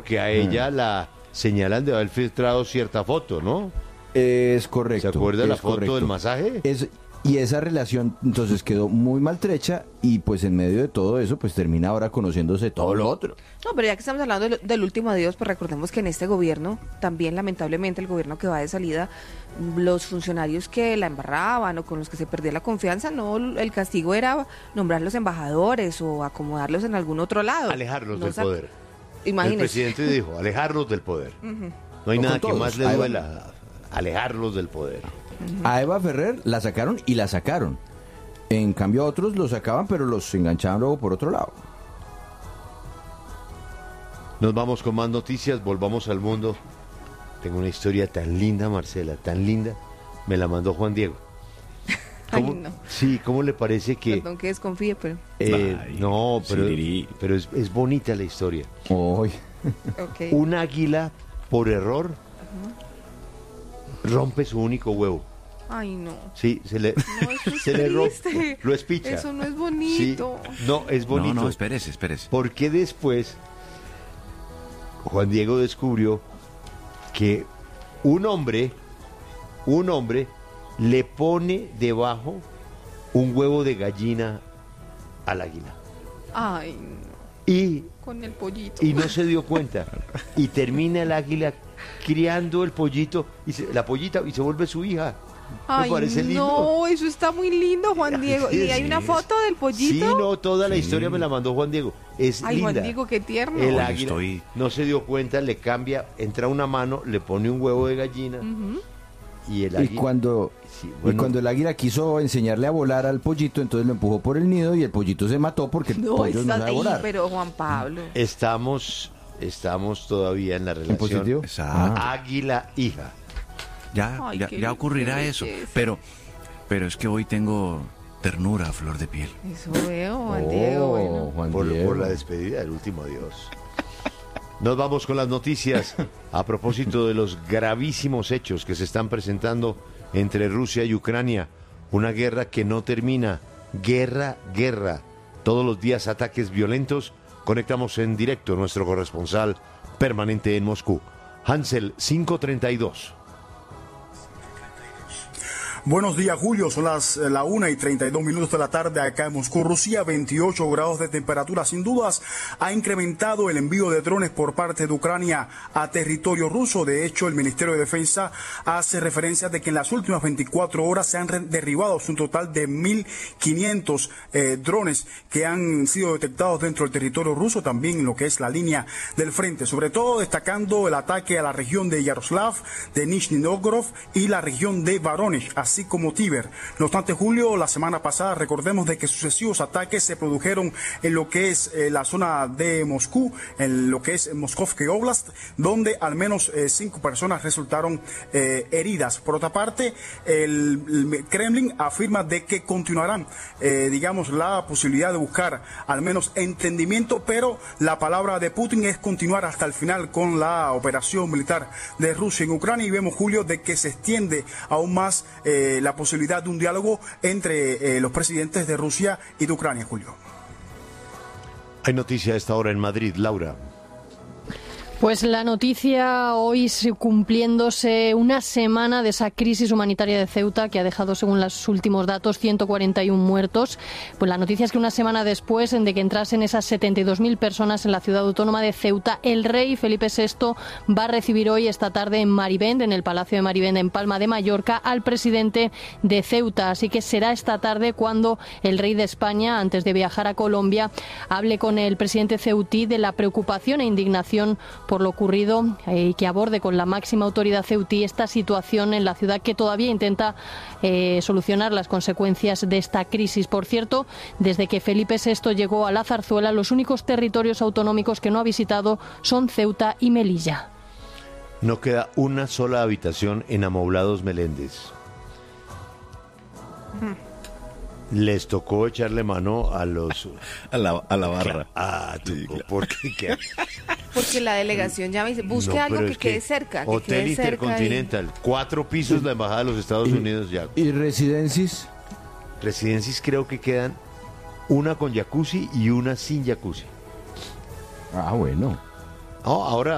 Aunque a ella la señalan de haber filtrado cierta foto, ¿no? Es correcto. ¿Se acuerda la es foto correcto. del masaje? Y esa relación entonces quedó muy maltrecha y pues en medio de todo eso pues termina ahora conociéndose todo lo otro. No, pero ya que estamos hablando del último adiós, pues recordemos que en este gobierno, también lamentablemente el gobierno que va de salida, los funcionarios que la embarraban o con los que se perdía la confianza, no, el castigo era nombrarlos embajadores o acomodarlos en algún otro lado. Alejarlos No del poder. Imagínese. El presidente dijo, alejarlos del poder. No hay O nada con que todos. más le Ahí va. duela, alejarlos del poder. A Eva Ferrer la sacaron y la sacaron. En cambio a otros los sacaban pero los enganchaban luego por otro lado. Nos vamos con más noticias, volvamos al mundo. Tengo una historia tan linda, Marcela, tan linda. Me la mandó Juan Diego. Ay, ¿Cómo- no. Sí, ¿cómo le parece que...? Perdón que desconfíe, pero... No, Siriri. pero es bonita la historia. Uy. Ok. Un águila, por error, rompe su único huevo. Ay, no. Sí, se le, No, eso es se le rompe, triste. lo espicha. Eso no es Sí, bonito. no, es bonito. No, espérese. Porque después Juan Diego descubrió que un hombre le pone debajo un huevo de gallina al águila. Ay, no. Y Con el pollito. no se dio cuenta. Y termina el águila criando el pollito, la pollita, y se vuelve su hija. Ay, ¿Me parece lindo? no, eso está muy lindo, Juan Diego. ¿Y hay una foto del pollito? Sí, no, toda la Sí. historia me la mandó Juan Diego. Es Ay, linda. Juan Diego, qué tierno. El Oye, águila estoy- no se dio cuenta, le cambia, entra una mano, le pone un huevo de gallina y el Y águila... cuando, Sí, y bueno. cuando el águila quiso enseñarle a volar al pollito, entonces lo empujó por el nido y el pollito se mató porque el No, pollo no estás sabe ahí, volar. pero Juan Pablo. Estamos todavía en la ¿En relación positivo? Exacto. águila-hija. Ay, qué Ya ocurrirá qué eso. belleza. Pero es que hoy tengo ternura a flor de piel. Eso veo, Juan Diego. Bueno. Juan Por Diego. la despedida del último adiós. Nos vamos con las noticias a propósito de los gravísimos hechos que se están presentando entre Rusia y Ucrania. Una guerra que no termina. Guerra. Todos los días ataques violentos. Conectamos en directo nuestro corresponsal permanente en Moscú. Hansel 532. Buenos días, Julio. Son la 1:32 de la tarde acá en Moscú, Rusia. 28 grados de temperatura. Sin dudas, ha incrementado el envío de drones por parte de Ucrania a territorio ruso. De hecho, el Ministerio de Defensa hace referencia de que en las últimas 24 horas se han derribado un total de 1.500 drones que han sido detectados dentro del territorio ruso, también en lo que es la línea del frente. Sobre todo destacando el ataque a la región de Yaroslav, de Nizhny Novgorod y la región de Voronezh, así como Tver. No obstante, Julio, la semana pasada recordemos de que sucesivos ataques se produjeron en lo que es la zona de Moscú, en lo que es Moskovsky Oblast, donde al menos 5 personas resultaron heridas. Por otra parte, el Kremlin afirma de que continuarán, digamos, la posibilidad de buscar al menos entendimiento, pero la palabra de Putin es continuar hasta el final con la operación militar de Rusia en Ucrania, y vemos, Julio, de que se extiende aún más la posibilidad de un diálogo entre los presidentes de Rusia y de Ucrania, Julio. Hay noticia a esta hora en Madrid, Laura. Pues la noticia hoy cumpliéndose una semana de esa crisis humanitaria de Ceuta que ha dejado, según los últimos datos, 141 muertos. Pues la noticia es que una semana después de que entrasen esas 72.000 personas en la ciudad autónoma de Ceuta, el rey Felipe VI va a recibir hoy, esta tarde, en Marivend, en el Palacio de Marivend, en Palma de Mallorca, al presidente de Ceuta. Así que será esta tarde cuando el rey de España, antes de viajar a Colombia, hable con el presidente ceutí de la preocupación e indignación por lo ocurrido y que aborde con la máxima autoridad ceutí esta situación en la ciudad, que todavía intenta solucionar las consecuencias de esta crisis. Por cierto, desde que Felipe VI llegó a la Zarzuela, los únicos territorios autonómicos que no ha visitado son Ceuta y Melilla. No queda una sola habitación en Amoblados Meléndez. Les tocó echarle mano a los... A la barra. Porque Porque la delegación llama y dice, busque No, algo pero que es quede cerca. Que Hotel quede cerca Intercontinental, 4 pisos la embajada de los Estados Unidos ya. ¿Y residencias? Residencias creo que quedan una con jacuzzi y una sin jacuzzi. Ah, bueno. Oh, ahora